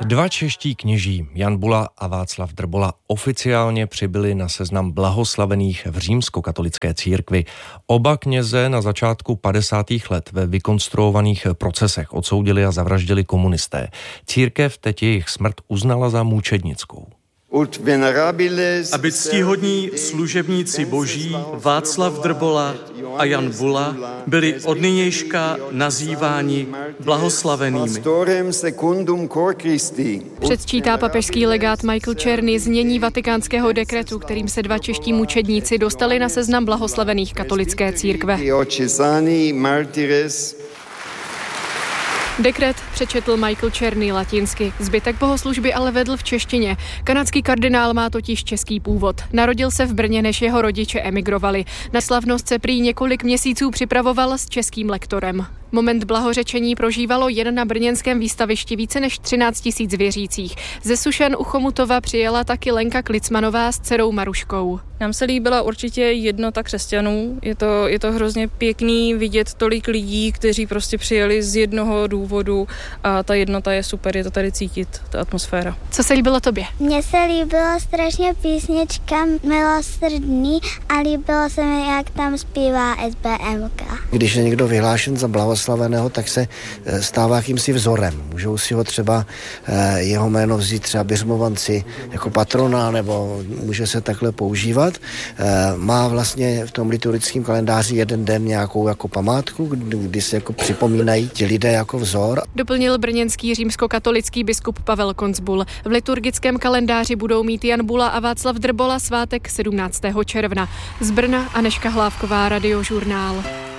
Dva čeští kněží, Jan Bula a Václav Drbola, oficiálně přibyli na seznam blahoslavených v římskokatolické církvi. Oba kněze na začátku 50. let ve vykonstruovaných procesech odsoudili a zavraždili komunisté. Církev teď jejich smrt uznala za mučednickou. Aby ctihodní služebníci boží Václav Drbola a Jan Bula byli od nynějška nazýváni blahoslavenými. Předčítá papežský legát Michael Czerny znění vatikánského dekretu, kterým se dva čeští mučedníci dostali na seznam blahoslavených katolické církve. Dekret přečetl Michael Czerny latinsky, zbytek bohoslužby ale vedl v češtině. Kanadský kardinál má totiž český původ. Narodil se v Brně, než jeho rodiče emigrovali. Na slavnost se prý několik měsíců připravoval s českým lektorem. Moment blahořečení prožívalo jen na brněnském výstavišti více než 13 000 věřících. Ze Sušan u Chomutova přijela taky Lenka Klicmanová s dcerou Maruškou. Nám se líbila určitě jednota křesťanů. Je to hrozně pěkný vidět tolik lidí, kteří prostě přijeli z jednoho důvodu a ta jednota je super, je to tady cítit, ta atmosféra. Co se líbilo tobě? Mně se líbila strašně písnička Milosrdný a líbilo se mi, jak tam zpívá SBMka. Když je někdo vyhlášen za blahoslaveného, tak se stává jakýmsi vzorem. Můžou si ho třeba jeho jméno vzít třeba biřmovanci jako patrona, nebo může se takhle používat. Má vlastně v tom liturgickém kalendáři jeden den nějakou jako památku, kdy se jako připomínají ti lidé jako vzor. Doplnil brněnský římskokatolický biskup Pavel Koncbul. V liturgickém kalendáři budou mít Jan Bula a Václav Drbola svátek 17. června. Z Brna Anežka Hlávková, Radiožurnál.